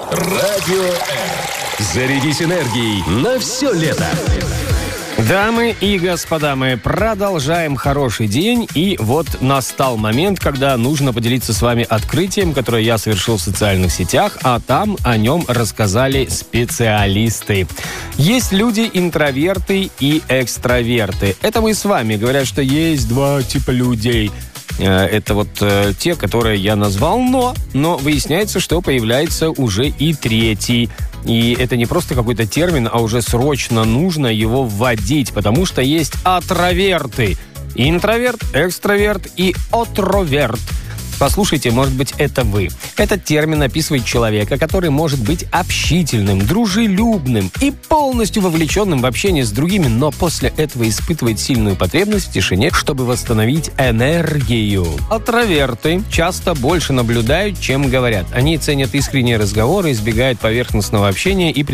Радио М. Зарядись энергией на все лето. Дамы и господа, мы продолжаем хороший день, и вот настал момент, когда нужно поделиться с вами открытием, которое я совершил в социальных сетях, а там о нем рассказали специалисты. Есть люди интроверты и экстраверты. Это мы с вами. Говорят, что есть два типа людей. Это вот те, которые я назвал, но выясняется, что появляется уже и третий. И это не просто какой-то термин, а уже срочно нужно его вводить, потому что есть атроверты. Интроверт, экстраверт и отроверт. Послушайте, может быть, это вы. Этот термин описывает человека, который может быть общительным, дружелюбным и полностью вовлеченным в общение с другими, но после этого испытывает сильную потребность в тишине, чтобы восстановить энергию. Атроверты часто больше наблюдают, чем говорят. Они ценят искренние разговоры, избегают поверхностного общения и